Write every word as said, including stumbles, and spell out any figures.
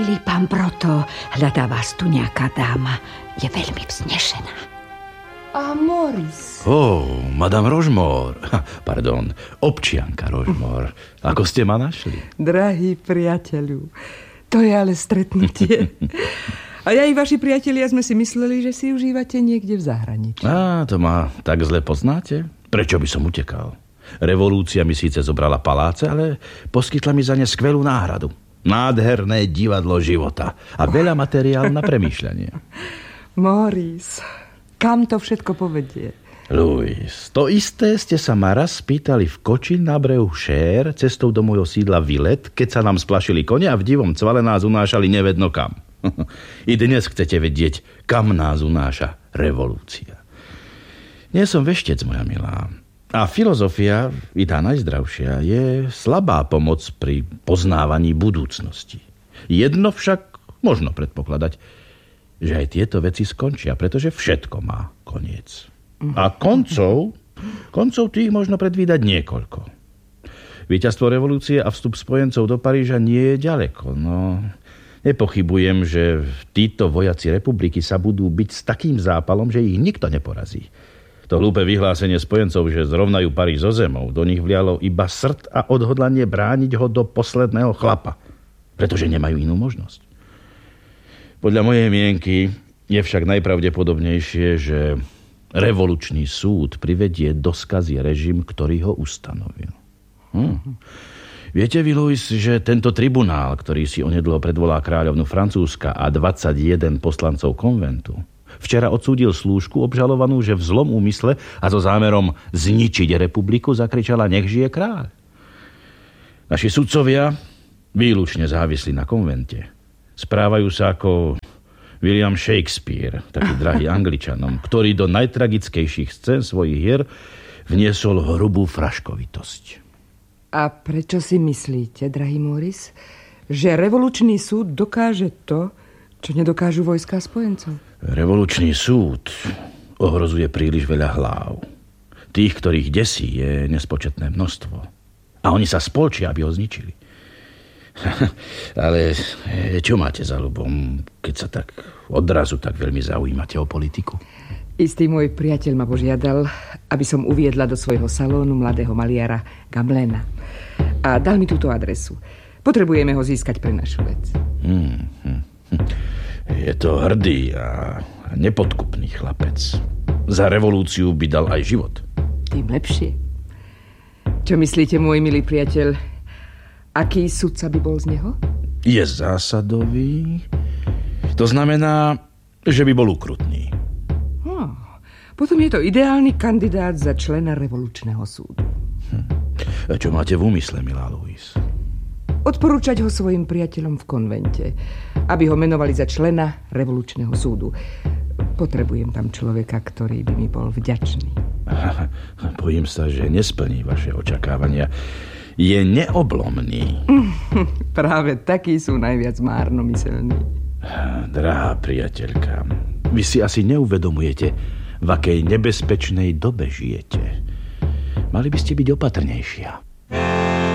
Milý pán Proto, hľadá vás tu nejaká dáma. Je veľmi vznešená. A Moris? Ó, oh, madame Rožmor. Pardon, občianka Rožmor. Ako ste ma našli? Drahý priateľu, to je ale stretnutie. A ja i vaši priatelia sme si mysleli, že si užívate niekde v zahraničí. Á, to ma tak zle poznáte? Prečo by som utekal? Revolúcia mi síce zobrala paláce, ale poskytla mi za ne skvelú náhradu. Nádherné divadlo života a veľa materiálu na premýšľanie. Moris, kam to všetko povedie? Louis, to isté ste sa ma raz spýtali v koči na brehu Šér cestou do môjho sídla Vilet, keď sa nám splašili kone a v divom cvale nás unášali nevedno kam. I dnes chcete vedieť, kam nás unáša revolúcia. Nie som veštec, moja milá. A filozofia, i tá najzdravšia, je slabá pomoc pri poznávaní budúcnosti. Jedno však možno predpokladať, že aj tieto veci skončia, pretože všetko má koniec. A koncov, koncov tých možno predvídať niekoľko. Víťazstvo revolúcie a vstup spojencov do Paríža nie je ďaleko, no nepochybujem, že títo vojaci republiky sa budú byť s takým zápalom, že ich nikto neporazí. To hlúpe vyhlásenie spojencov, že zrovnajú Paríž so zemou, do nich vlialo iba srd a odhodlanie brániť ho do posledného chlapa, pretože nemajú inú možnosť. Podľa mojej mienky je však najpravdepodobnejšie, že revolučný súd privedie do skazy režim, ktorý ho ustanovil. Hm. Viete vy, Louis, že tento tribunál, ktorý si onedlho predvolá kráľovnu Francúzska a dvadsaťjeden poslancov konventu, včera odsúdil slúžku obžalovanú, že v zlom úmysle a so zámerom zničiť republiku zakričala nech žije kráľ. Naši sudcovia výlučne závislí na konvente. Správajú sa ako William Shakespeare, taký drahý Angličanom, ktorý do najtragickejších scén svojich hier vniesol hrubú fraškovitosť. A prečo si myslíte, drahý Moris, že revolučný súd dokáže to, čo nedokážu vojská spojencov? Revolučný súd ohrozuje príliš veľa hlav. Tých, ktorých desí, je nespočetné množstvo. A oni sa spolčia, aby ho zničili. Ale čo máte za ľubom, keď sa tak odrazu tak veľmi zaujímate o politiku? Istý môj priateľ ma požiadal, aby som uviedla do svojho salónu mladého maliara Gablena. A dal mi túto adresu. Potrebujeme ho získať pre našu vec. Hmm, hmm, hm. Je to hrdý a nepodkupný chlapec. Za revolúciu by dal aj život. Tým lepšie. Čo myslíte, môj milý priateľ, aký sudca by bol z neho? Je zásadový. To znamená, že by bol ukrutný. Oh, potom je to ideálny kandidát za člena revolučného súdu. Hm. Čo máte v úmysle, milá Louise? Odporúčať ho svojim priateľom v konvente, aby ho menovali za člena revolučného súdu. Potrebujem tam človeka, ktorý by mi bol vďačný. Bojím sa, že nesplní vaše očakávania. Je neoblomný. Práve takí sú najviac márnomyselní. Drahá priateľka, vy si asi neuvedomujete, v akej nebezpečnej dobe žijete. Mali by ste byť opatrnejšia.